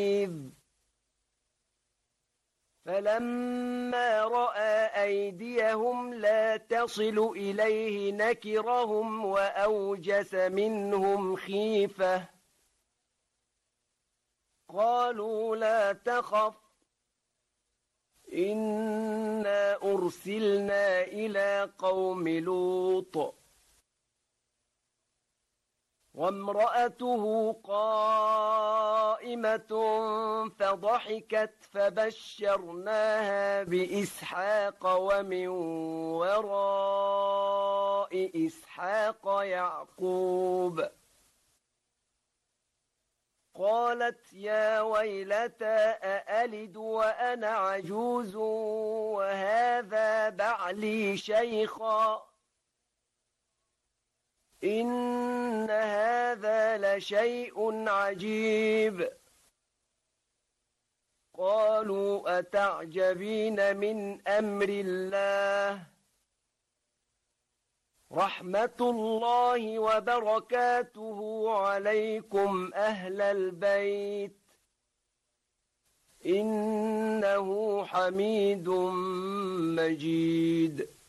فلما رأى أيديهم لا تصل إليه نكرهم وأوجس منهم خيفة قالوا لا تخف إنا أرسلنا إلى قوم لوط وامرأته قائمة فضحكت فبشرناها بإسحاق ومن وراء إسحاق يعقوب قالت يا ويلتى أألد وأنا عجوز وهذا بعلي شيخا إن هذا لشيء عجيب قالوا أتعجبين من أمر الله رحمة الله وبركاته عليكم أهل البيت إنه حميد مجيد